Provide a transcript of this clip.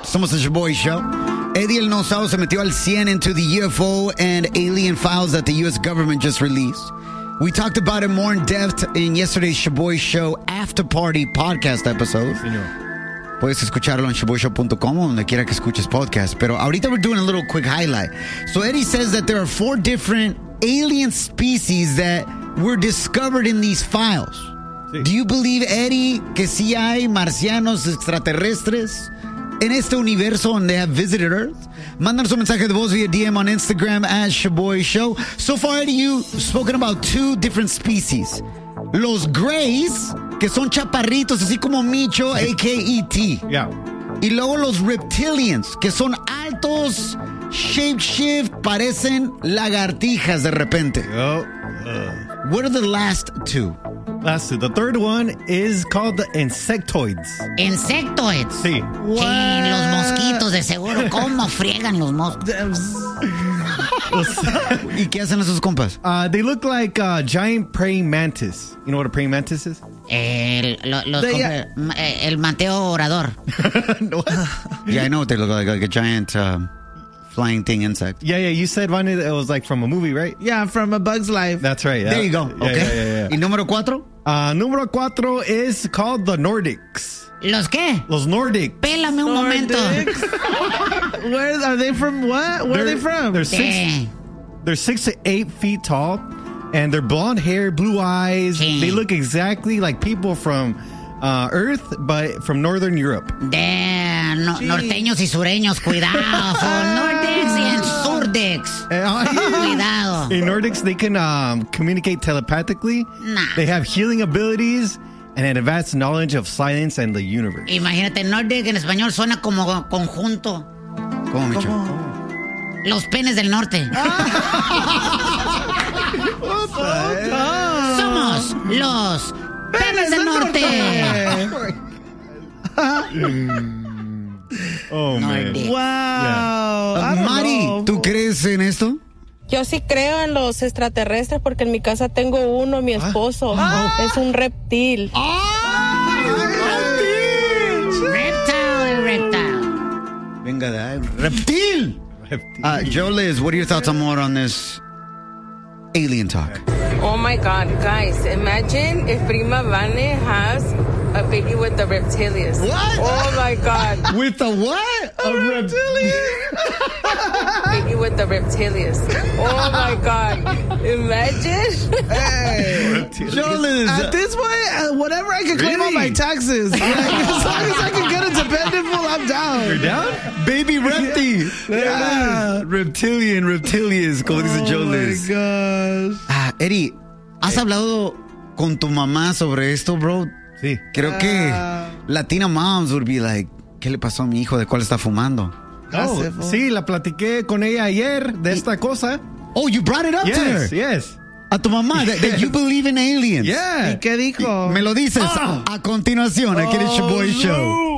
Somos el Shaboy Show. Eddie el Nosao se metió al 100 into the UFO and alien files that the U.S. government just released. We talked about it more in depth in yesterday's Shaboy Show After Party podcast episode. Señor. Puedes escucharlo en shaboyshow.com o donde quiera que escuches podcast. Pero ahorita we're doing a little quick highlight. So Eddie says that there are 4 different alien species that were discovered in these files. Sí. Do you believe, Eddie, que sí hay marcianos extraterrestres en este universo donde have visited Earth? Mándanos un mensaje de voz via DM on Instagram at Shaboy Show. So far, Eddie, you've spoken about 2 different species. Los Greys, que son chaparritos, así como Micho, a.k.a. T. Yeah. Y luego los Reptilians, que son altos, shapeshift, parecen lagartijas de repente. What are the last 2? Last 2. The third one is called the insectoids. Insectoids. Sí. Sí, los mosquitos de seguro. ¿Cómo friegan los mosquitos? ¿Y qué hacen esos compas? They look like a giant praying mantis. You know what a praying mantis is? El Mateo Orador. No. Yeah, I know they look like a giant flying thing insect. Yeah, you said one it was like from a movie, right? Yeah, from A Bug's Life. That's right. Yeah. There you go. Yeah, Okay. yeah. ¿Y número 4? Número 4 is called the Nordics. ¿Los qué? Los Nordics. Pélame un momento. Where are they from? What? Where are they from? They're 6 to 8 feet tall, and they're blonde hair, blue eyes. Sí. They look exactly like people from Earth, but from Northern Europe. Norteños y sureños, cuidado. Nordics y surdics. Cuidado. In Nordics, they can communicate telepathically. Nah. They have healing abilities and an advanced knowledge of science and the universe. Imagínate, Nordic en español suena como conjunto. ¿Cómo, Micho? Los penes del norte. Somos los penes del norte. Oh, man. Nordic. Wow. I don't Mari, know. ¿tú crees en esto? Yo sí creo en los extraterrestres porque en mi casa tengo uno, mi esposo. Es un reptil. Reptile. Venga de ahí. ¡Reptil! Joe Liz, what are your thoughts on more on this alien talk? Oh my God, guys, imagine if Prima Vane has a baby with the reptilians. What? Oh my God. With the what? A reptilian? Baby with the reptilians. Oh my God. Imagine. Hey. Joe Liz. At this point, whatever I can claim on my taxes. Like, as long as I can get a dependent pool, I'm down. You're down? Baby Repti. Yeah. Reptilians, como dice Joe Liz. Oh my gosh. Eddie, ¿has hablado con tu mamá sobre esto, bro? Sí. Creo que Latina moms would be like, ¿qué le pasó a mi hijo? ¿De cuál está fumando? Oh, sí, la platiqué con ella ayer de esta cosa. Oh, you brought it up to her. Yes. A tu mamá, that you believe in aliens. Yeah. ¿Y qué dijo? Me lo dices a continuación aquí en el Shaboy Show.